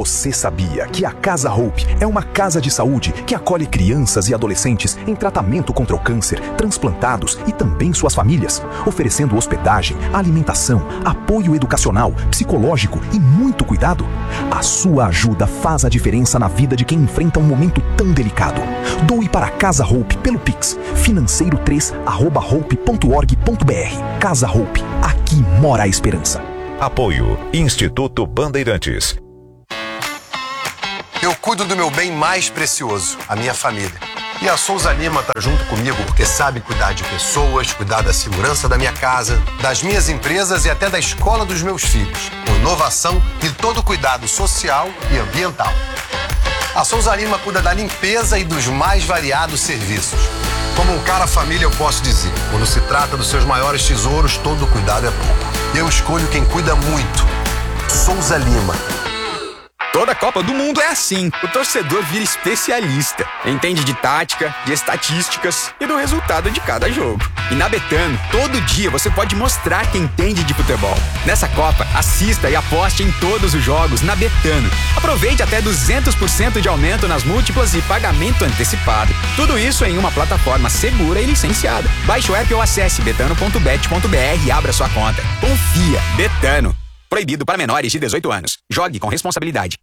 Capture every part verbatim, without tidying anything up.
Você sabia que a Casa Hope é uma casa de saúde que acolhe crianças e adolescentes em tratamento contra o câncer, transplantados e também suas famílias, oferecendo hospedagem, alimentação, apoio educacional, psicológico e muito cuidado? A sua ajuda faz a diferença na vida de quem enfrenta um momento tão delicado. Doe para a Casa Hope pelo Pix, financeiro três arroba hope ponto org ponto br. Casa Hope, aqui mora a esperança. Apoio Instituto Bandeirantes. Eu cuido do meu bem mais precioso, a minha família. E a Souza Lima tá junto comigo porque sabe cuidar de pessoas, cuidar da segurança da minha casa, das minhas empresas e até da escola dos meus filhos, com inovação e todo cuidado social e ambiental. A Souza Lima cuida da limpeza e dos mais variados serviços. Como um cara família, eu posso dizer, quando se trata dos seus maiores tesouros, todo cuidado é pouco. Eu escolho quem cuida muito. Souza Lima. Toda Copa do Mundo é assim. O torcedor vira especialista. Entende de tática, de estatísticas e do resultado de cada jogo. E na Betano, todo dia você pode mostrar que entende de futebol. Nessa Copa, assista e aposte em todos os jogos na Betano. Aproveite até duzentos por cento de aumento nas múltiplas e pagamento antecipado. Tudo isso em uma plataforma segura e licenciada. Baixe o app ou acesse betano ponto bet ponto br e abra sua conta. Confia. Betano. Proibido para menores de dezoito anos. Jogue com responsabilidade.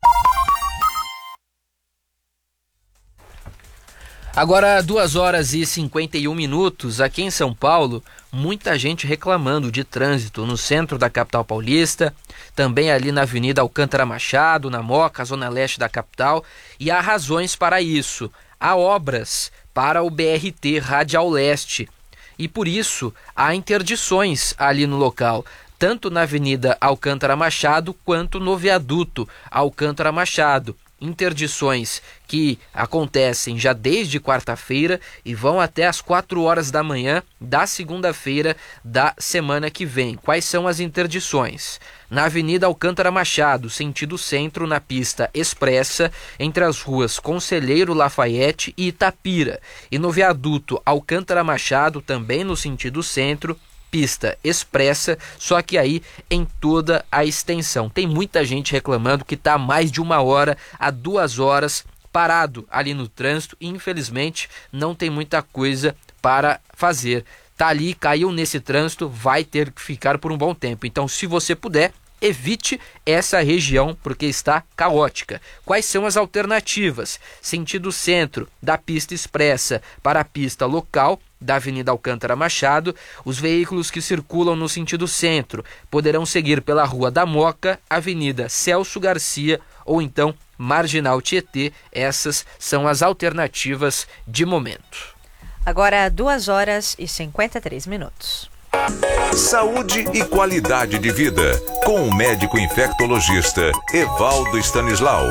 Agora, duas horas e cinquenta e um minutos, aqui em São Paulo, muita gente reclamando de trânsito no centro da capital paulista, também ali na Avenida Alcântara Machado, na Moca, zona leste da capital, e há razões para isso. Há obras para o B R T Radial Leste, e por isso há interdições ali no local, tanto na Avenida Alcântara Machado quanto no viaduto Alcântara Machado. Interdições que acontecem já desde quarta-feira e vão até as quatro horas da manhã da segunda-feira da semana que vem. Quais são as interdições? Na Avenida Alcântara Machado, sentido centro, na pista expressa, entre as ruas Conselheiro Lafayette e Itapira. E no viaduto Alcântara Machado, também no sentido centro, pista expressa, só que aí em toda a extensão. Tem muita gente reclamando que está mais de uma hora a duas horas parado ali no trânsito e infelizmente não tem muita coisa para fazer. Tá ali, caiu nesse trânsito, vai ter que ficar por um bom tempo. Então, se você puder, evite essa região porque está caótica. Quais são as alternativas? Sentido centro, da pista expressa para a pista local da Avenida Alcântara Machado, os veículos que circulam no sentido centro poderão seguir pela Rua da Moca, Avenida Celso Garcia ou então Marginal Tietê. Essas são as alternativas de momento. Agora duas horas e cinquenta e três minutos. Saúde e qualidade de vida, com o médico infectologista Evaldo Stanislau.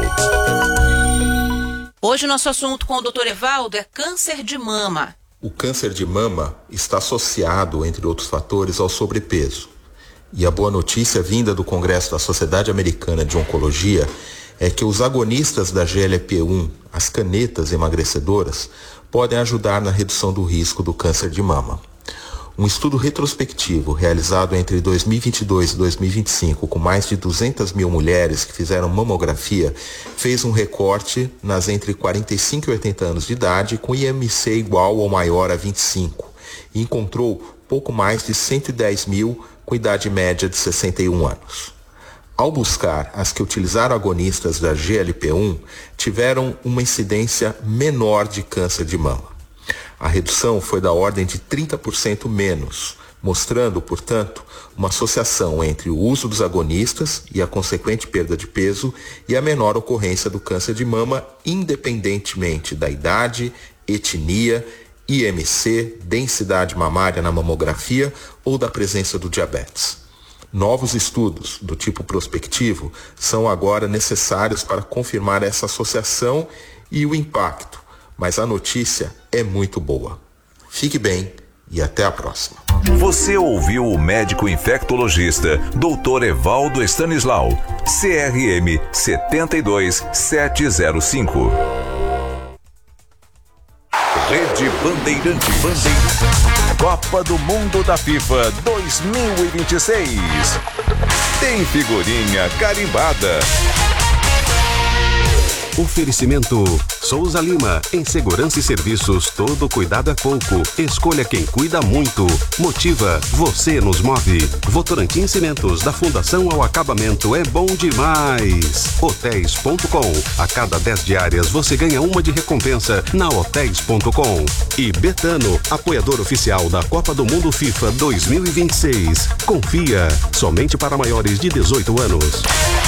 Hoje o nosso assunto com o doutor Evaldo é câncer de mama. O câncer de mama está associado, entre outros fatores, ao sobrepeso. E a boa notícia vinda do Congresso da Sociedade Americana de Oncologia é que os agonistas da G L P um, as canetas emagrecedoras, podem ajudar na redução do risco do câncer de mama. Um estudo retrospectivo realizado entre dois mil e vinte e dois e dois mil e vinte e cinco com mais de duzentas mil mulheres que fizeram mamografia fez um recorte nas entre quarenta e cinco e oitenta anos de idade com I M C igual ou maior a vinte e cinco e encontrou pouco mais de cento e dez mil com idade média de sessenta e um anos. Ao buscar as que utilizaram agonistas da G L P um, tiveram uma incidência menor de câncer de mama. A redução foi da ordem de trinta por cento menos, mostrando, portanto, uma associação entre o uso dos agonistas e a consequente perda de peso e a menor ocorrência do câncer de mama, independentemente da idade, etnia, I M C, densidade mamária na mamografia ou da presença do diabetes. Novos estudos do tipo prospectivo são agora necessários para confirmar essa associação e o impacto, mas a notícia é muito boa. Fique bem e até a próxima. Você ouviu o médico infectologista doutor Evaldo Stanislau, C R M sete dois sete zero cinco. Rede Bandeirante Bandeirante. Copa do Mundo da FIFA dois mil e vinte e seis. Tem figurinha carimbada. Oferecimento Souza Lima. Em segurança e serviços, todo cuidado é pouco. Escolha quem cuida muito. Motiva, você nos move. Votorantim Cimentos, da fundação ao acabamento, é bom demais. Hotéis ponto com. A cada dez diárias você ganha uma de recompensa na hotéis ponto com. E Betano, apoiador oficial da Copa do Mundo FIFA dois mil e vinte e seis. Confia, somente para maiores de dezoito anos.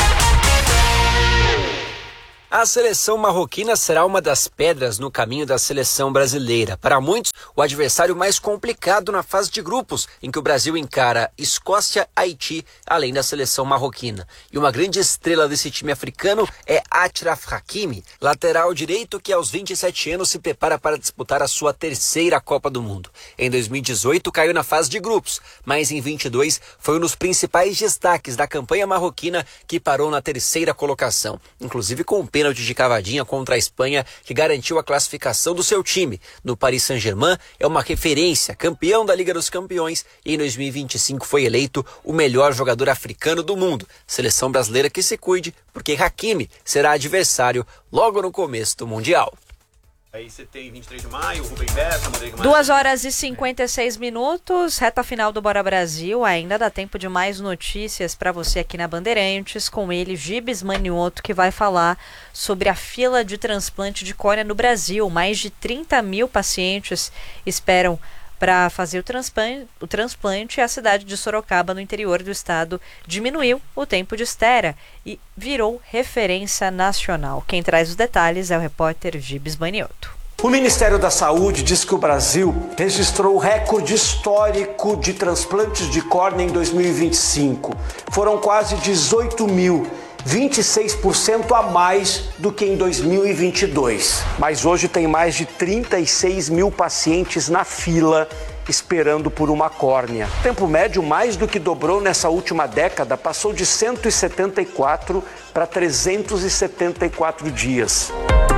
A seleção marroquina será uma das pedras no caminho da seleção brasileira. Para muitos, o adversário mais complicado na fase de grupos, em que o Brasil encara Escócia, Haiti, além da seleção marroquina. E uma grande estrela desse time africano é Achraf Hakimi, lateral direito que aos vinte e sete anos se prepara para disputar a sua terceira Copa do Mundo. Em dois mil e dezoito caiu na fase de grupos, mas em vinte e dois foi um dos principais destaques da campanha marroquina, que parou na terceira colocação, inclusive com o pênalti de cavadinha contra a Espanha, que garantiu a classificação do seu time. No Paris Saint-Germain, é uma referência, campeão da Liga dos Campeões, e em dois mil e vinte e cinco foi eleito o melhor jogador africano do mundo. Seleção brasileira que se cuide, porque Hakimi será adversário logo no começo do Mundial. Aí você tem vinte e três de maio, Rubem Bessa, Rodrigo Maia. duas horas e cinquenta e seis minutos, reta final do Bora Brasil. Ainda dá tempo de mais notícias para você aqui na Bandeirantes. Com ele, Gibes Manioto, que vai falar sobre a fila de transplante de córnea no Brasil. Mais de trinta mil pacientes esperam para fazer o transplante, o transplante. E a cidade de Sorocaba, no interior do estado, diminuiu o tempo de espera e virou referência nacional. Quem traz os detalhes é o repórter Gibes Manioto. O Ministério da Saúde diz que o Brasil registrou recorde histórico de transplantes de córnea em dois mil e vinte e cinco. Foram quase dezoito mil, vinte e seis por cento a mais do que em dois mil e vinte e dois. Mas hoje tem mais de trinta e seis mil pacientes na fila esperando por uma córnea. O tempo médio mais do que dobrou nessa última década, passou de cento e setenta e quatro para trezentos e setenta e quatro dias.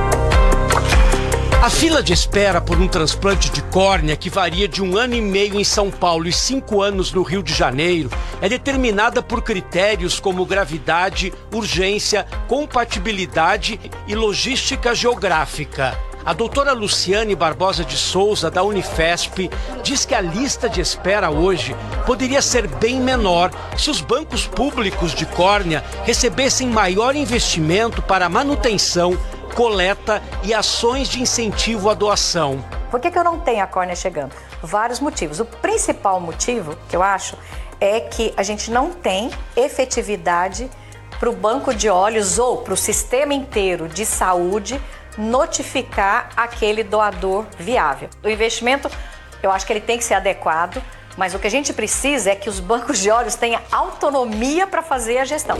A fila de espera por um transplante de córnea, que varia de um ano e meio em São Paulo e cinco anos no Rio de Janeiro, é determinada por critérios como gravidade, urgência, compatibilidade e logística geográfica. A doutora Luciane Barbosa de Souza, da Unifesp, diz que a lista de espera hoje poderia ser bem menor se os bancos públicos de córnea recebessem maior investimento para manutenção, coleta e ações de incentivo à doação. Por que que eu não tenho a córnea chegando? Vários motivos. O principal motivo, que eu acho, é que a gente não tem efetividade para o banco de olhos ou para o sistema inteiro de saúde notificar aquele doador viável. O investimento, eu acho que ele tem que ser adequado, mas o que a gente precisa é que os bancos de olhos tenham autonomia para fazer a gestão.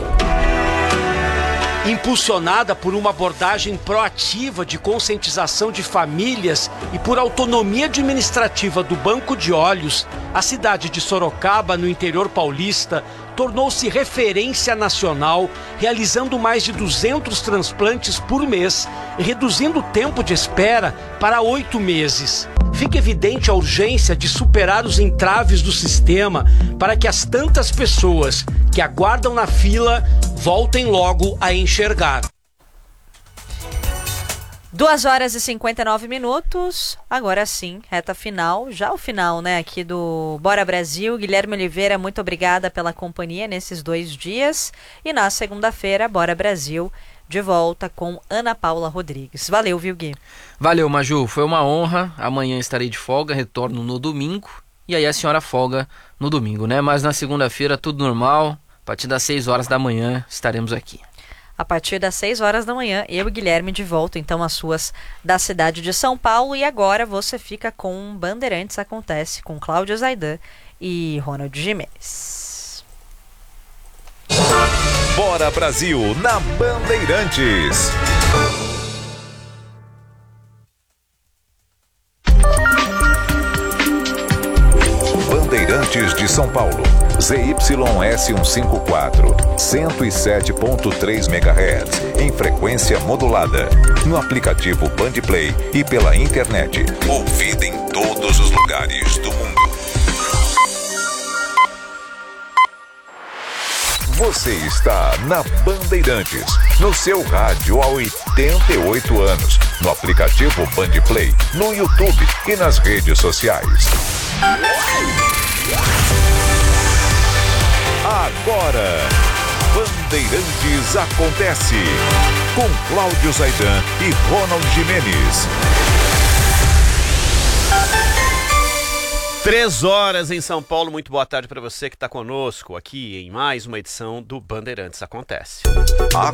Impulsionada por uma abordagem proativa de conscientização de famílias e por autonomia administrativa do Banco de Olhos, a cidade de Sorocaba, no interior paulista, tornou-se referência nacional, realizando mais de duzentos transplantes por mês e reduzindo o tempo de espera para oito meses. Fica evidente a urgência de superar os entraves do sistema para que as tantas pessoas que aguardam na fila voltem logo a enxergar. duas horas e cinquenta e nove minutos, agora sim, reta final, já o final, né, aqui do Bora Brasil. Guilherme Oliveira, muito obrigada pela companhia nesses dois dias. E na segunda-feira, Bora Brasil, de volta com Ana Paula Rodrigues. Valeu, viu, Gui? Valeu, Maju, foi uma honra. Amanhã estarei de folga, retorno no domingo. E aí a senhora folga no domingo, né? Mas na segunda-feira, tudo normal. A partir das seis horas da manhã, estaremos aqui. A partir das seis horas da manhã, eu e Guilherme de volta, então, às suas da cidade de São Paulo. E agora você fica com Bandeirantes Acontece, com Cláudio Zaidan e Ronald Gimenez. Bora Brasil, na Bandeirantes. Bandeirantes de São Paulo, Z Y S cento e cinquenta e quatro, cento e sete ponto três megahertz, em frequência modulada, no aplicativo Bandplay e pela internet, ouvida em todos os lugares do mundo. Você está na Bandeirantes. no seu rádio há oitenta e oito anos, no aplicativo Bandplay, no YouTube e nas redes sociais. Agora, Bandeirantes Acontece, com Cláudio Zaidan e Ronald Gimenez. Três horas em São Paulo. Muito boa tarde para você que está conosco aqui em mais uma edição do Bandeirantes Acontece.